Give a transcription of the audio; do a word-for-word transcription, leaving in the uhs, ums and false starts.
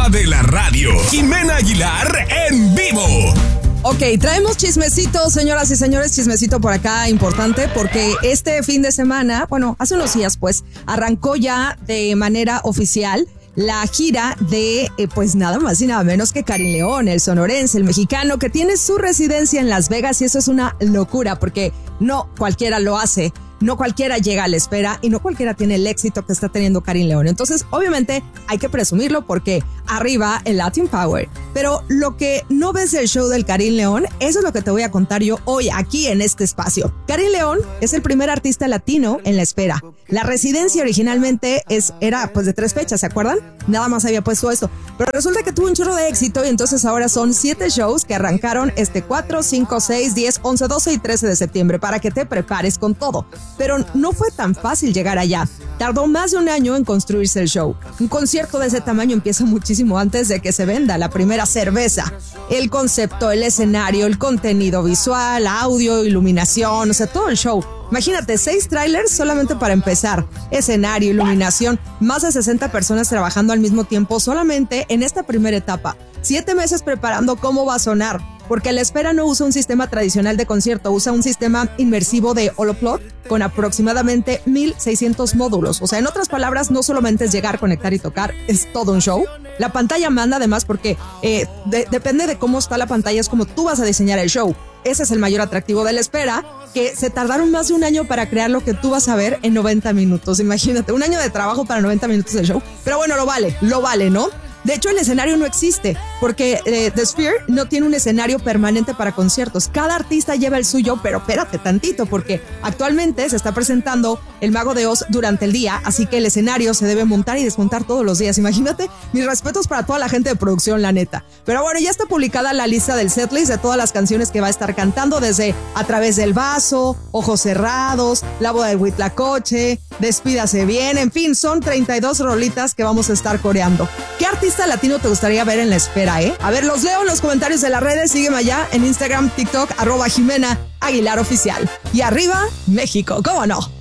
reina de la radio, Jimena Aguilar en vivo. Ok, traemos chismecito, señoras y señores, chismecito por acá importante porque este fin de semana, bueno, hace unos días pues, arrancó ya de manera oficial la gira de, eh, pues nada más y nada menos que Karim León, el sonorense, el mexicano que tiene su residencia en Las Vegas, y eso es una locura porque no cualquiera lo hace. No cualquiera llega a la espera y no cualquiera tiene el éxito que está teniendo Karim León. Entonces, obviamente, hay que presumirlo porque arriba el Latin Power. Pero lo que no ves del show del Karim León, eso es lo que te voy a contar yo hoy aquí en este espacio. Karim León es el primer artista latino en la espera. La residencia originalmente es, era pues de tres fechas, ¿se acuerdan? Nada más había puesto esto. Pero resulta que tuvo un chorro de éxito y entonces ahora son siete shows que arrancaron este cuatro, cinco, seis, diez, once, doce y trece de septiembre para que te prepares con todo. Pero no fue tan fácil llegar allá. Tardó más de un año en construirse el show. Un concierto de ese tamaño empieza muchísimo antes de que se venda la primera cerveza. El concepto, el escenario, el contenido visual, audio, iluminación, o sea, todo el show. Imagínate, seis trailers solamente para empezar. Escenario, iluminación, más de sesenta personas trabajando al mismo tiempo solamente en esta primera etapa. Siete meses preparando cómo va a sonar. Porque la espera no usa un sistema tradicional de concierto, usa un sistema inmersivo de Holoplot con aproximadamente mil seiscientos módulos. O sea, en otras palabras, no solamente es llegar, conectar y tocar, es todo un show. La pantalla manda además porque eh, de, depende de cómo está la pantalla, es como tú vas a diseñar el show. Ese es el mayor atractivo de la espera, que se tardaron más de un año para crear lo que tú vas a ver en noventa minutos. Imagínate, un año de trabajo para noventa minutos del show. Pero bueno, lo vale, lo vale, ¿no? De hecho, el escenario no existe porque eh, The Sphere no tiene un escenario permanente para conciertos. Cada artista lleva el suyo, pero espérate tantito porque actualmente se está presentando El Mago de Oz durante el día, así que el escenario se debe montar y desmontar todos los días. Imagínate, mis respetos para toda la gente de producción, la neta. Pero bueno, ya está publicada la lista del setlist de todas las canciones que va a estar cantando, desde A Través del Vaso, Ojos Cerrados, La Boda de Huitlacoche, Despídase Bien, en fin, son treinta y dos rolitas que vamos a estar coreando. ¿Qué artista latino te gustaría ver en la espera, eh? A ver, los leo en los comentarios de las redes. Sígueme allá en Instagram, TikTok, arroba Jimena Aguilar Oficial. Y arriba, México, ¿cómo no?